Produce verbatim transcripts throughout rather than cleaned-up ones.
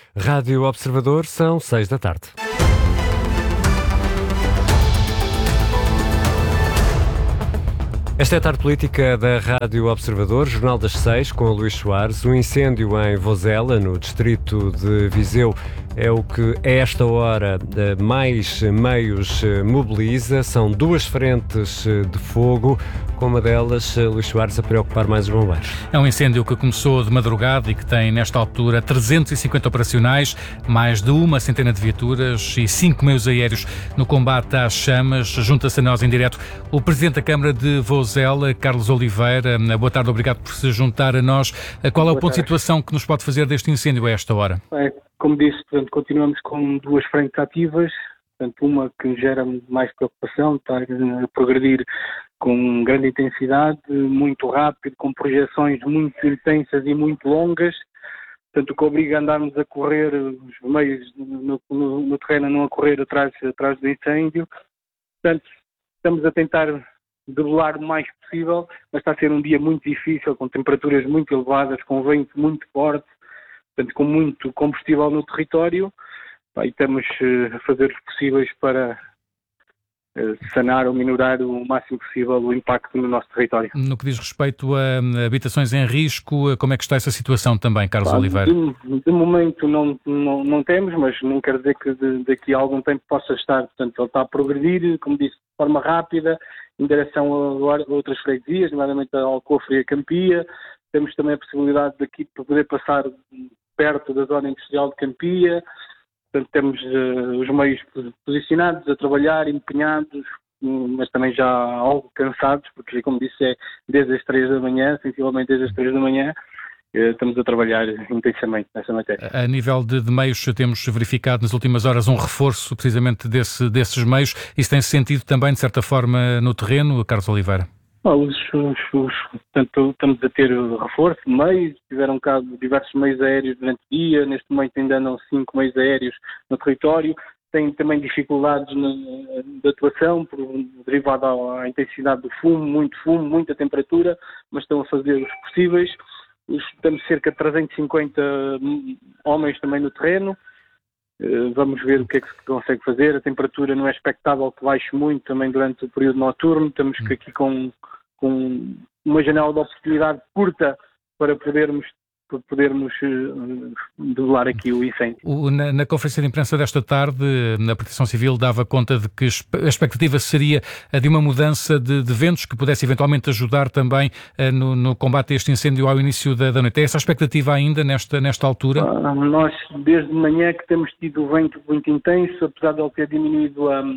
Rádio Observador, são seis da tarde. Esta é a tarde política da Rádio Observador, Jornal das Seis, com o Luís Soares. O incêndio em Vozela, no distrito de Viseu, é o que a esta hora mais meios mobiliza. São duas frentes de fogo, com uma delas, Luís Soares, a preocupar mais os bombeiros. É um incêndio que começou de madrugada e que tem, nesta altura, trezentos e cinquenta operacionais, mais de uma centena de viaturas e cinco meios aéreos no combate às chamas. Junta-se a nós em direto o Presidente da Câmara de Vozela, Carlos Oliveira. Boa tarde, obrigado por se juntar a nós. Qual é o ponto de situação que nos pode fazer deste incêndio a esta hora? É, como disse, portanto, continuamos com duas frentes ativas. Portanto, uma que nos gera mais preocupação, está a progredir com grande intensidade, muito rápido, com projeções muito intensas e muito longas, portanto, o que obriga a andarmos a correr, os meios no, no, no terreno a não a correr atrás, atrás do incêndio. Portanto, estamos a tentar debelar o mais possível, mas está a ser um dia muito difícil, com temperaturas muito elevadas, com vento muito forte, portanto, com muito combustível no território. E estamos a fazer os possíveis para sanar ou minorar o máximo possível o impacto no nosso território. No que diz respeito a habitações em risco, como é que está essa situação também, Carlos Claro, Oliveira? De, de momento não, não, não temos, mas não quer dizer que de, daqui a algum tempo possa estar. Portanto, ele está a progredir, como disse, de forma rápida, em direção a outras freguesias, nomeadamente a Alcofre e a Campia. Temos também a possibilidade daqui de poder passar perto da zona industrial de Campia. Portanto, temos uh, os meios posicionados, a trabalhar, empenhados, mas também já algo cansados, porque, como disse, é desde as três da manhã, sensivelmente desde as três da manhã, uh, estamos a trabalhar intensamente nessa matéria. A nível de, de meios, temos verificado nas últimas horas um reforço precisamente desse, desses meios. Isso tem-se sentido também, de certa forma, no terreno, Carlos Oliveira? Os, os, os, portanto, estamos a ter reforço de meios, tiveram cá diversos meios aéreos durante o dia, neste momento ainda andam cinco meios aéreos no território, têm também dificuldades na, de atuação, por, derivado à, à intensidade do fumo, muito fumo, muita temperatura, mas estão a fazer os possíveis. Os, temos cerca de trezentos e cinquenta homens também no terreno. Vamos ver o que é que se consegue fazer. A temperatura não é expectável que baixe muito também durante o período noturno. Estamos aqui com, com uma janela de oportunidade curta para podermos, para podermos uh, debelar aqui o incêndio. O, na, na conferência de imprensa desta tarde, a Proteção Civil dava conta de que a expectativa seria a de uma mudança de, de ventos que pudesse eventualmente ajudar também uh, no, no combate a este incêndio ao início da, da noite. É essa a expectativa ainda nesta, nesta altura? Uh, nós, desde de manhã, que temos tido vento muito intenso, apesar de ele ter diminuído a,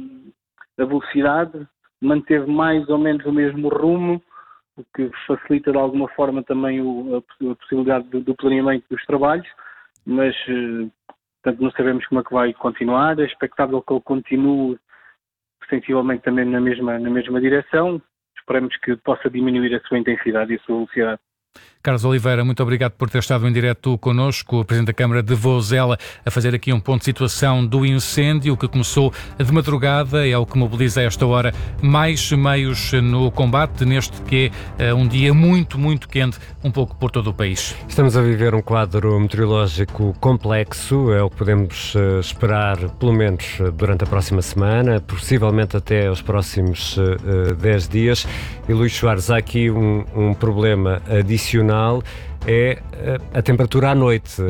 a velocidade, manteve mais ou menos o mesmo rumo, o que facilita de alguma forma também o, a, a possibilidade do, do planeamento dos trabalhos, mas portanto, não sabemos como é que vai continuar. É expectável que ele continue sensivelmente também na mesma, na mesma direção. Esperamos que possa diminuir a sua intensidade e a sua velocidade. Carlos Oliveira, muito obrigado por ter estado em direto connosco, o Presidente da Câmara de Vozela, a fazer aqui um ponto de situação do incêndio que começou de madrugada. É o que mobiliza a esta hora mais meios no combate, neste que é um dia muito, muito quente, um pouco por todo o país. Estamos a viver um quadro meteorológico complexo, é o que podemos esperar, pelo menos durante a próxima semana, possivelmente até os próximos dez dias. E Luís Soares, há aqui um, um problema adicional, é a temperatura à noite.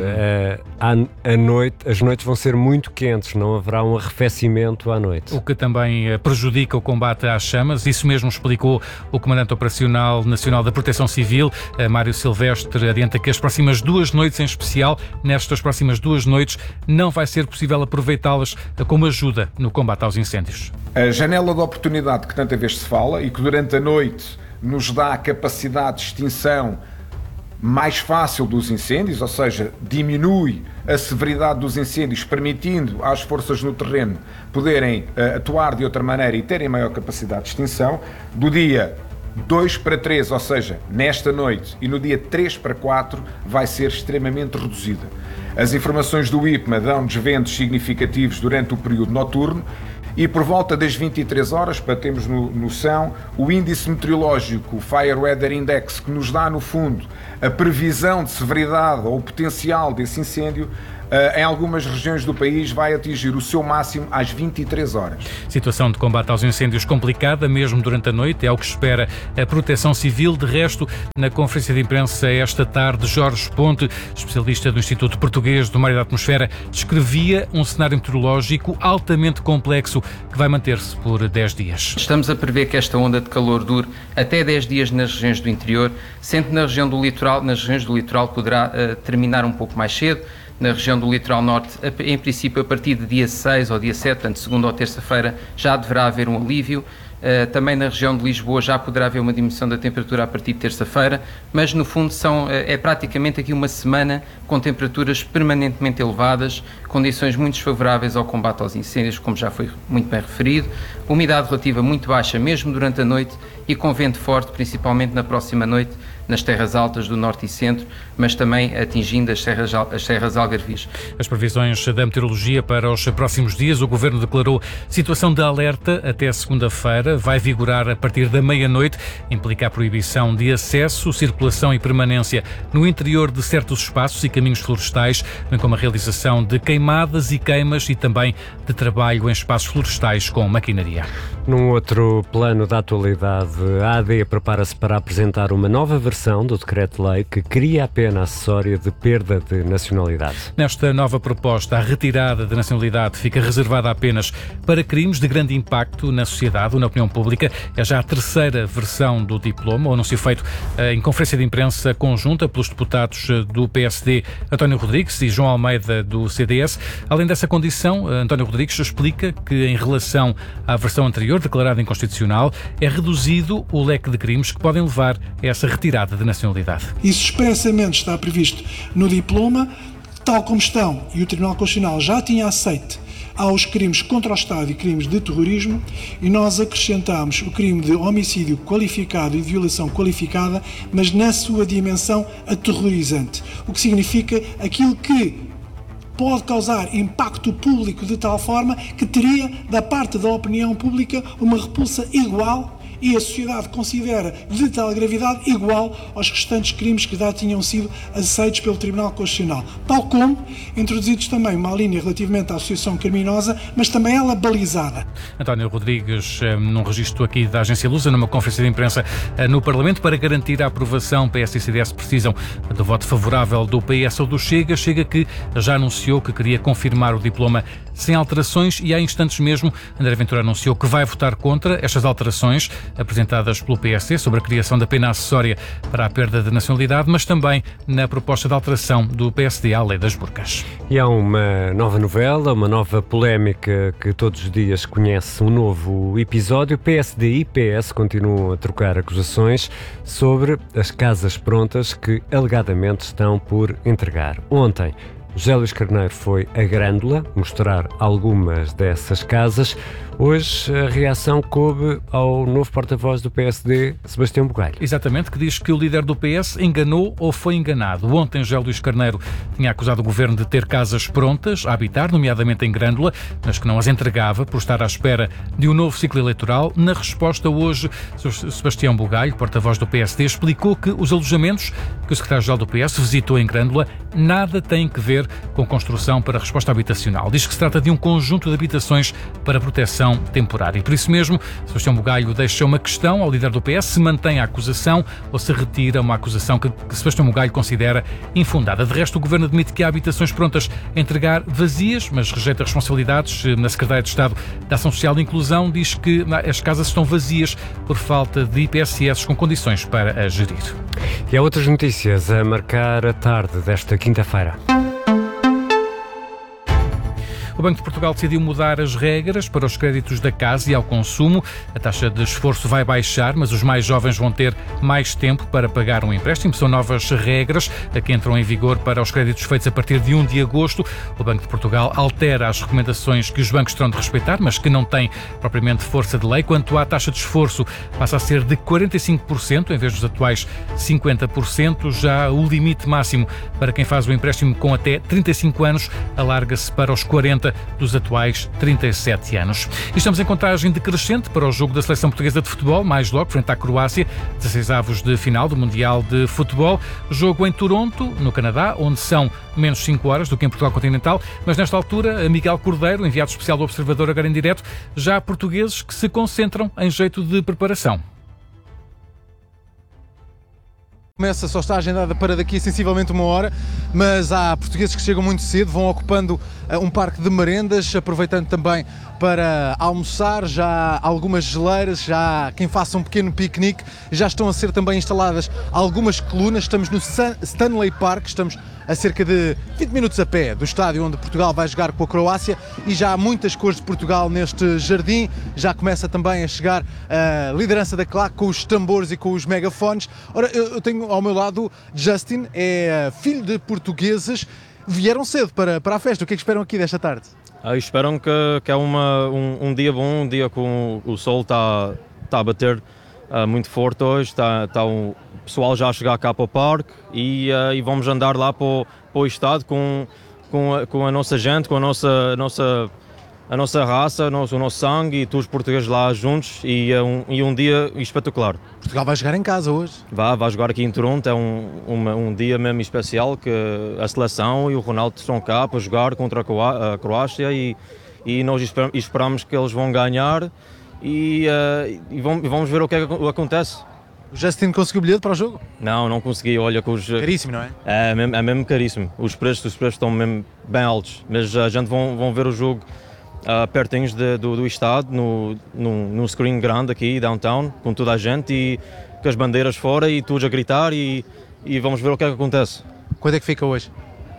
A, a noite. As noites vão ser muito quentes, não haverá um arrefecimento à noite. O que também prejudica o combate às chamas. Isso mesmo explicou o Comandante Operacional Nacional da Proteção Civil, Mário Silvestre. Adianta que as próximas duas noites em especial, nestas próximas duas noites, não vai ser possível aproveitá-las como ajuda no combate aos incêndios. A janela de oportunidade que tanta vez se fala e que durante a noite nos dá a capacidade de extinção mais fácil dos incêndios, ou seja, diminui a severidade dos incêndios, permitindo às forças no terreno poderem uh, atuar de outra maneira e terem maior capacidade de extinção, do dia dois para três, ou seja, nesta noite, e no dia três para quatro, vai ser extremamente reduzida. As informações do I P M A dão desventos significativos durante o período noturno e por volta das vinte e três horas, para termos noção, o índice meteorológico, o Fire Weather Index, que nos dá, no fundo, a previsão de severidade ou o potencial desse incêndio, em algumas regiões do país vai atingir o seu máximo às vinte e três horas. Situação de combate aos incêndios complicada, mesmo durante a noite, é o que espera a Proteção Civil. De resto, na conferência de imprensa esta tarde, Jorge Ponte, especialista do Instituto Português do Mar e da Atmosfera, descrevia um cenário meteorológico altamente complexo que vai manter-se por dez dias. Estamos a prever que esta onda de calor dure até dez dias nas regiões do interior, sendo que na região do litoral, nas regiões do litoral poderá uh, terminar um pouco mais cedo. Na região do litoral norte, em princípio, a partir de dia seis ou dia sete, portanto, segunda ou terça-feira, já deverá haver um alívio. Uh, também na região de Lisboa já poderá haver uma diminuição da temperatura a partir de terça-feira, mas no fundo são, uh, é praticamente aqui uma semana com temperaturas permanentemente elevadas, condições muito desfavoráveis ao combate aos incêndios, como já foi muito bem referido, umidade relativa muito baixa mesmo durante a noite e com vento forte, principalmente na próxima noite, nas terras altas do norte e centro, mas também atingindo as serras, as serras algarvias. As previsões da meteorologia para os próximos dias, o Governo declarou situação de alerta até segunda-feira, vai vigorar a partir da meia-noite, implica a proibição de acesso, circulação e permanência no interior de certos espaços e caminhos florestais, bem como a realização de queimadas e queimas e também de trabalho em espaços florestais com maquinaria. Num outro plano da atualidade, a A D prepara-se para apresentar uma nova versão do decreto-lei que cria a pena acessória de perda de nacionalidade. Nesta nova proposta, a retirada da nacionalidade fica reservada apenas para crimes de grande impacto na sociedade ou na opinião pública. É já a terceira versão do diploma, o anúncio feito em conferência de imprensa conjunta pelos deputados do P S D, António Rodrigues e João Almeida, do C D S. Além dessa condição, António Rodrigues explica que, em relação à versão anterior, declarada inconstitucional, é reduzido o leque de crimes que podem levar a essa retirada de nacionalidade. Isso expressamente está previsto no diploma, tal como estão, e o Tribunal Constitucional já tinha aceito, aos crimes contra o Estado e crimes de terrorismo, e nós acrescentamos o crime de homicídio qualificado e de violação qualificada, mas na sua dimensão aterrorizante, o que significa aquilo que pode causar impacto público de tal forma que teria, da parte da opinião pública, uma repulsa igual e a sociedade considera de tal gravidade igual aos restantes crimes que já tinham sido aceitos pelo Tribunal Constitucional. Tal como introduzidos também uma linha relativamente à associação criminosa, mas também ela balizada. António Rodrigues, num registro aqui da Agência Lusa, numa conferência de imprensa no Parlamento, para garantir a aprovação, P S e C D S precisam do voto favorável do P S ou do Chega. Chega que já anunciou que queria confirmar o diploma sem alterações e há instantes mesmo André Ventura anunciou que vai votar contra estas alterações apresentadas pelo P S D sobre a criação da pena acessória para a perda de nacionalidade, mas também na proposta de alteração do P S D à lei das burcas. E há uma nova novela, uma nova polémica que todos os dias conhece um novo episódio. P S D e P S continuam a trocar acusações sobre as casas prontas que alegadamente estão por entregar. Ontem, José Luís Carneiro foi a Grândola mostrar algumas dessas casas. Hoje a reação coube ao novo porta-voz do P S D, Sebastião Bugalho. Exatamente, que diz que o líder do P S enganou ou foi enganado. Ontem José Luís Carneiro tinha acusado o governo de ter casas prontas a habitar, nomeadamente em Grândola, mas que não as entregava por estar à espera de um novo ciclo eleitoral. Na resposta hoje, Sebastião Bugalho, porta-voz do P S D, explicou que os alojamentos que o secretário-geral do P S visitou em Grândola nada têm que ver com construção para resposta habitacional. Diz que se trata de um conjunto de habitações para proteção temporária. E por isso mesmo, Sebastião Bugalho deixa uma questão ao líder do P S: se mantém a acusação ou se retira uma acusação que, que Sebastião Bugalho considera infundada. De resto, o governo admite que há habitações prontas a entregar vazias, mas rejeita responsabilidades. Na Secretaria de Estado da Ação Social e Inclusão diz que as casas estão vazias por falta de I P S S com condições para a gerir. E há outras notícias a marcar a tarde desta quinta-feira. O Banco de Portugal decidiu mudar as regras para os créditos da casa e ao consumo. A taxa de esforço vai baixar, mas os mais jovens vão ter mais tempo para pagar um empréstimo. São novas regras que entram em vigor para os créditos feitos a partir de primeiro de agosto. O Banco de Portugal altera as recomendações que os bancos terão de respeitar, mas que não têm propriamente força de lei. Quanto à taxa de esforço, passa a ser de quarenta e cinco por cento em vez dos atuais cinquenta por cento. Já o limite máximo para quem faz o empréstimo com até trinta e cinco anos alarga-se para os quarenta. conta dos atuais trinta e sete anos. E estamos em contagem decrescente para o jogo da Seleção Portuguesa de Futebol, mais logo, frente à Croácia, dezasseis avos de final do Mundial de Futebol. Jogo em Toronto, no Canadá, onde são menos cinco horas do que em Portugal continental, mas nesta altura, Miguel Cordeiro, enviado especial do Observador, agora em direto, já há portugueses que se concentram em jeito de preparação. Começa, só está agendada para daqui a sensivelmente uma hora, mas há portugueses que chegam muito cedo, vão ocupando uh, um parque de merendas, aproveitando também para almoçar. Já há algumas geleiras, já há quem faça um pequeno piquenique, já estão a ser também instaladas algumas colunas. Estamos no Stanley Park, estamos a cerca de vinte minutos a pé do estádio onde Portugal vai jogar com a Croácia, e já há muitas cores de Portugal neste jardim. Já começa também a chegar a liderança da claque com os tambores e com os megafones. Ora, eu tenho ao meu lado Justin, é filho de portugueses, vieram cedo para, para a festa. O que é que esperam aqui desta tarde? Ah, esperam que, que é uma, um, um dia bom, um dia com o sol está tá a bater uh, muito forte hoje, está tá o pessoal já a chegar cá para o parque e, uh, e vamos andar lá para o, para o estado com, com, a, com a nossa gente, com a nossa, nossa, a nossa raça, o nosso, o nosso sangue, e todos os portugueses lá juntos, e, uh, um, e um dia espetacular. Portugal vai jogar em casa hoje? Vai, vai jogar aqui em Toronto, é um, uma, um dia mesmo especial, que a seleção e o Ronaldo estão cá para jogar contra a Croácia, e, e nós esperamos que eles vão ganhar, e, uh, e vamos, vamos ver o que, é que acontece. O Justin conseguiu bilhete para o jogo? Não, não consegui, olha que os... Caríssimo, não é? É mesmo, é mesmo caríssimo, os preços, os preços estão mesmo bem altos, mas a gente vão, vão ver o jogo uh, pertinhos de, do, do estado, no, no, no screen grande aqui, downtown, com toda a gente, e com as bandeiras fora e todos a gritar, e, e vamos ver o que é que acontece. Quanto é que fica hoje?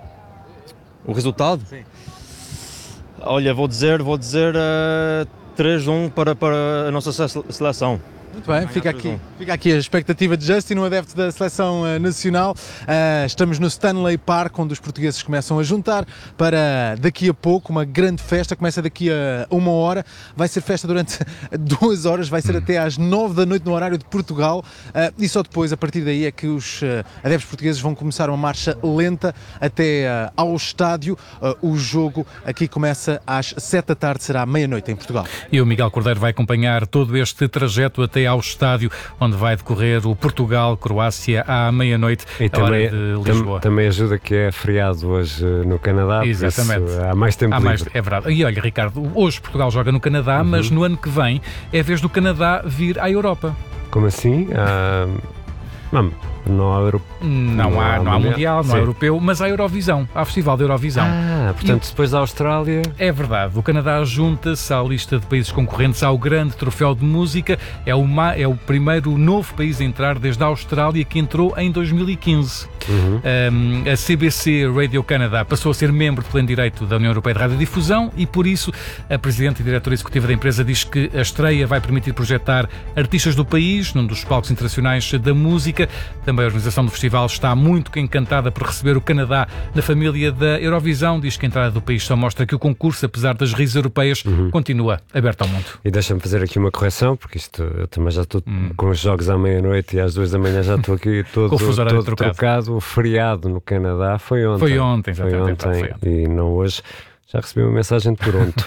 O resultado? Sim. Olha, vou dizer, vou dizer uh, três a um para, para a nossa seleção. Muito bem, fica aqui, fica aqui a expectativa de Justin, um adepto da seleção uh, nacional. Uh, estamos no Stanley Park, onde os portugueses começam a juntar para daqui a pouco, uma grande festa. Começa daqui a uma hora, vai ser festa durante duas horas, vai ser até às nove da noite no horário de Portugal, uh, e só depois, a partir daí, é que os uh, adeptos portugueses vão começar uma marcha lenta até uh, ao estádio. Uh, o jogo aqui começa às sete da tarde, será meia-noite em Portugal. E o Miguel Cordeiro vai acompanhar todo este trajeto até ao estádio onde vai decorrer o Portugal-Croácia à meia-noite, e a também, hora de Lisboa. Tam, também ajuda que é feriado hoje no Canadá. Exatamente. Isso, há mais tempo há mais, livre. É verdade. E olha, Ricardo, hoje Portugal joga no Canadá, uhum. mas no ano que vem é vez do Canadá vir à Europa. Como assim? Ah, não, não há Euro... Não, não há, há, não há Mundial, não há Europeu, mas há Eurovisão, há Festival da Eurovisão. Ah, portanto, e, depois da Austrália... É verdade, o Canadá junta-se à lista de países concorrentes ao grande troféu de música. É, uma, é o primeiro novo país a entrar desde a Austrália, que entrou em dois mil e quinze. Uhum. Um, a C B C Radio Canada passou a ser membro de pleno direito da União Europeia de Radiodifusão, e por isso a Presidente e Diretora Executiva da empresa diz que a estreia vai permitir projetar artistas do país num dos palcos internacionais da música. Também a organização do festival está muito encantada por receber o Canadá na família da Eurovisão. Diz que a entrada do país só mostra que o concurso, apesar das raízes europeias, uhum. continua aberto ao mundo. E deixa-me fazer aqui uma correção, porque isto eu também já estou hum. com os jogos à meia-noite, e às duas da manhã já estou aqui todo, todo trocado. trocado. O feriado no Canadá foi ontem. Foi ontem, foi ontem, foi ontem. E não hoje. Já recebi uma mensagem de Toronto.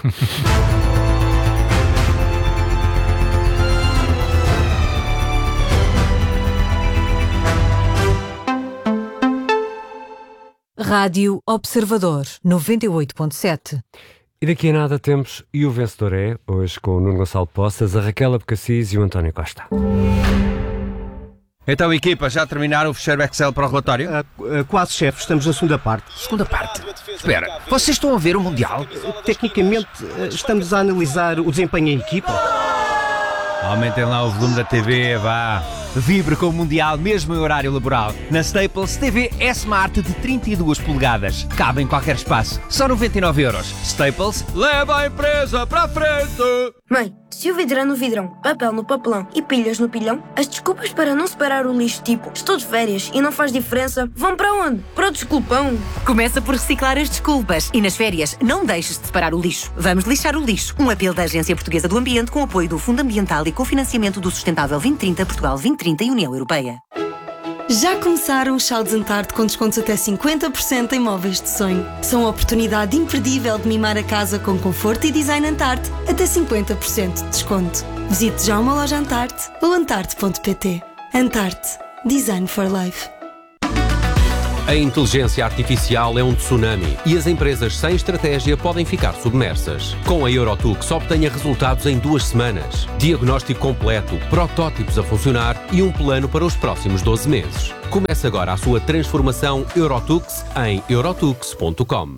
Rádio Observador, noventa e oito ponto sete. E daqui a nada temos E o Vencedor é, hoje com o Nuno Gonçalo Poças, a Raquel Abcacis e o António Costa. Então, equipa, já terminaram o fecheiro Excel para o relatório? Uh, uh, quase, chefe, estamos na segunda parte. Segunda parte? Espera, vocês estão a ver o Mundial? Uh, tecnicamente, uh, estamos a analisar o desempenho em equipa. Aumentem lá o volume da T V, vá. Vibre com o Mundial mesmo em horário laboral. Na Staples, T V S-Smart de trinta e duas polegadas. Cabe em qualquer espaço. Só noventa e nove euros. Staples, leva a empresa para a frente! Mãe, se o vidro é no vidrão, papel no papelão e pilhas no pilhão, as desculpas para não separar o lixo, tipo, estou de férias e não faz diferença, vão para onde? Para o desculpão. Começa por reciclar as desculpas e nas férias não deixes de separar o lixo. Vamos lixar o lixo. Um apelo da Agência Portuguesa do Ambiente com apoio do Fundo Ambiental e com financiamento do Sustentável vinte trinta, Portugal vinte trinta e União Europeia. Já começaram os saldos Antarte com descontos até cinquenta por cento em móveis de sonho. São a oportunidade imperdível de mimar a casa com conforto e design Antarte, até cinquenta por cento de desconto. Visite já uma loja Antarte ou antarte ponto pt. Antarte. Design for Life. A inteligência artificial é um tsunami e as empresas sem estratégia podem ficar submersas. Com a Eurotux obtenha resultados em duas semanas, diagnóstico completo, protótipos a funcionar e um plano para os próximos doze meses. Comece agora a sua transformação Eurotux em eurotux ponto com.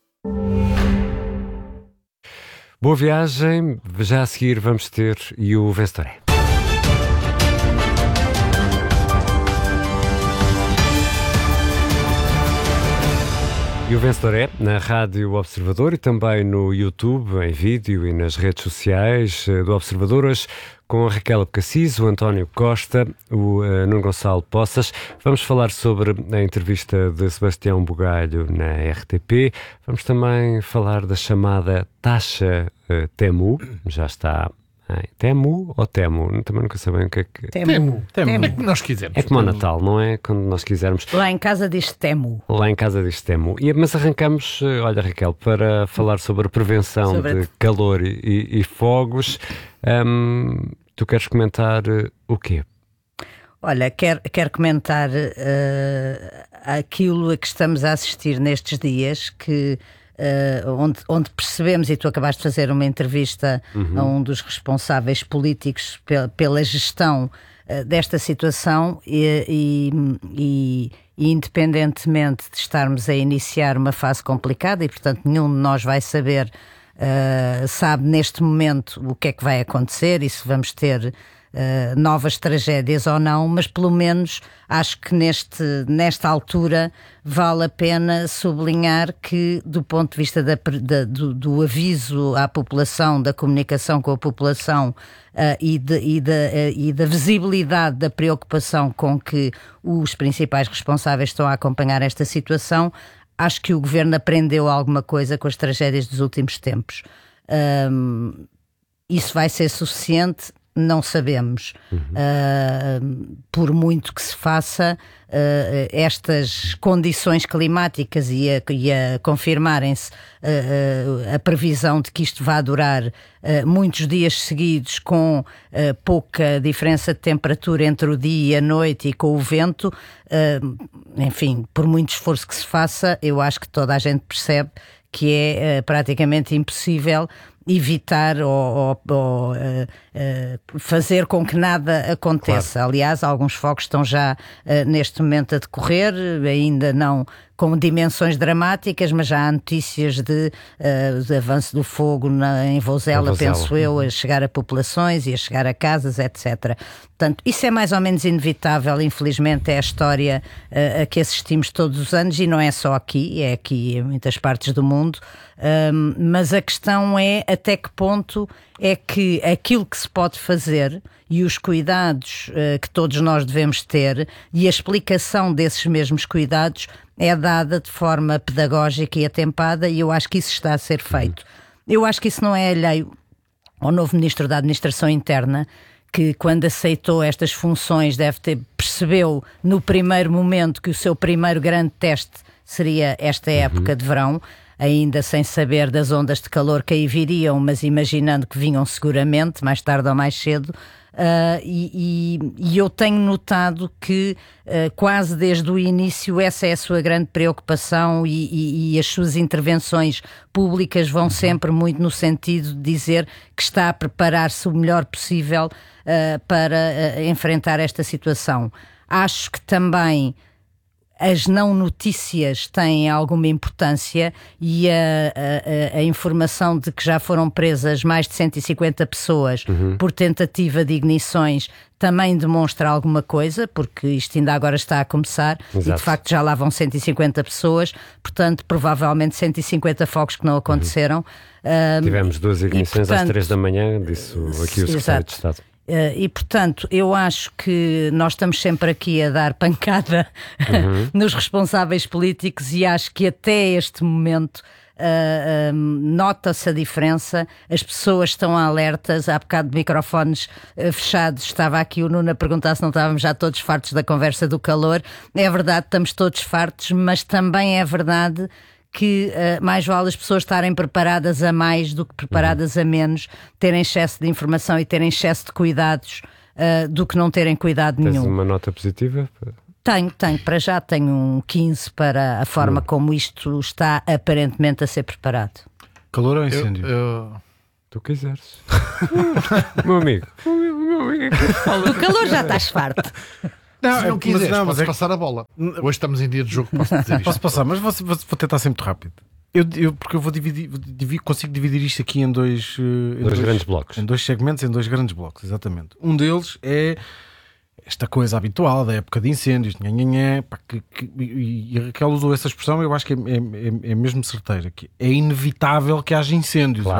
Boa viagem, já a seguir vamos ter e o vencedor é. E o vencedor é na Rádio Observador e também no YouTube, em vídeo e nas redes sociais do Observador, hoje com a Raquel Abcacis, o António Costa, o uh, Nuno Gonçalo Poças. Vamos falar sobre a entrevista de Sebastião Bugalho na R T P. Vamos também falar da chamada taxa uh, Temu, já está... Ai, Temu ou Temu? Também nunca sei bem o que é que... Temu. Temu. Temu. É que nós quisermos. É como o Natal, não é? Quando nós quisermos. Lá em casa diz Temu. Lá em casa diz Temu. E, mas arrancamos, olha Raquel, para falar sobre a prevenção sobre de a... calor e, e, e fogos. Um, tu queres comentar uh, o quê? Olha, quero, quero comentar uh, aquilo a que estamos a assistir nestes dias, que... Uh, onde, onde percebemos, e tu acabaste de fazer uma entrevista uhum. a um dos responsáveis políticos pe- pela gestão uh, desta situação e, e, e, e independentemente de estarmos a iniciar uma fase complicada e portanto nenhum de nós vai saber, uh, sabe neste momento o que é que vai acontecer e se vamos ter Uh, novas tragédias ou não, mas pelo menos acho que neste, nesta altura vale a pena sublinhar que do ponto de vista da, da, do, do aviso à população, da comunicação com a população uh, e, de, e, da, uh, e da visibilidade da preocupação com que os principais responsáveis estão a acompanhar esta situação, acho que o Governo aprendeu alguma coisa com as tragédias dos últimos tempos. Um, isso vai ser suficiente? Não sabemos. Uhum. Uh, por muito que se faça, uh, estas condições climáticas e a, e a confirmarem-se uh, uh, a previsão de que isto vai durar uh, muitos dias seguidos com uh, pouca diferença de temperatura entre o dia e a noite e com o vento, uh, enfim, por muito esforço que se faça, eu acho que toda a gente percebe que é uh, praticamente impossível evitar ou, ou, ou uh, uh, fazer com que nada aconteça. Claro. Aliás, alguns fogos estão já uh, neste momento a decorrer, ainda não com dimensões dramáticas, mas já há notícias de, uh, de avanço do fogo na, em Vozela, penso eu, a chegar a populações e a chegar a casas, etcétera. Portanto, isso é mais ou menos inevitável, infelizmente é a história uh, a que assistimos todos os anos e não é só aqui, é aqui em muitas partes do mundo, um, mas a questão é até que ponto é que aquilo que se pode fazer e os cuidados uh, que todos nós devemos ter e a explicação desses mesmos cuidados é dada de forma pedagógica e atempada e eu acho que isso está a ser feito. Eu acho que isso não é alheio ao novo Ministro da Administração Interna, que quando aceitou estas funções deve ter, percebeu no primeiro momento que o seu primeiro grande teste seria esta época uhum. de verão, ainda sem saber das ondas de calor que aí viriam, mas imaginando que vinham seguramente, mais tarde ou mais cedo. Uh, e, e, e eu tenho notado que uh, quase desde o início essa é a sua grande preocupação e, e, e as suas intervenções públicas vão sempre muito no sentido de dizer que está a preparar-se o melhor possível uh, para uh, enfrentar esta situação. Acho que também as não notícias têm alguma importância e a, a, a informação de que já foram presas mais de cento e cinquenta pessoas uhum. por tentativa de ignições também demonstra alguma coisa, porque isto ainda agora está a começar. Exato. E de facto já lá vão cento e cinquenta pessoas, portanto provavelmente cento e cinquenta fogos que não aconteceram. Uhum. Um, Tivemos duas ignições e, portanto, às três da manhã, disse aqui o Secretário de Estado. E, portanto, eu acho que nós estamos sempre aqui a dar pancada uhum. nos responsáveis políticos e acho que até este momento uh, uh, nota-se a diferença, as pessoas estão alertas. Há bocado de microfones uh, fechados, estava aqui o Nuno a perguntar se não estávamos já todos fartos da conversa do calor. É verdade, estamos todos fartos, mas também é verdade que uh, mais vale as pessoas estarem preparadas a mais do que preparadas uhum. a menos, terem excesso de informação e terem excesso de cuidados uh, do que não terem cuidado Tens nenhum. Tens uma nota positiva? Tenho, tenho. Para já tenho um quinze para a forma uhum. como isto está aparentemente a ser preparado. Calor ou incêndio? Eu, eu... Tu quiseres. Meu amigo. Meu, meu amigo é que fala. O calor já estás farto. Não, se não é, quiseres, não, podes é... passar a bola. Hoje estamos em dia de jogo, posso dizer isto. Posso passar, mas vou, vou, vou tentar ser muito rápido. Eu, eu, porque eu vou dividir, dividir, consigo dividir isto aqui em dois, em dois, dois grandes blocos. Em dois segmentos, em dois grandes blocos, exatamente. Um deles é esta coisa habitual da época de incêndios, nha, nha, nha, pá, que, que, e a Raquel usou essa expressão, eu acho que é, é, é, é mesmo certeira, que é inevitável que haja incêndios. Claro.